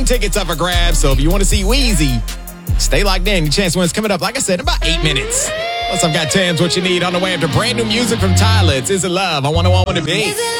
tickets up for grabs. So if you want to see Wheezy, stay locked in. Your chance to win's coming up, like I said, in about 8 minutes. Plus, I've got Tams what you need on the way after brand new music from Tyler. It's Is It Love? I wonder what it be.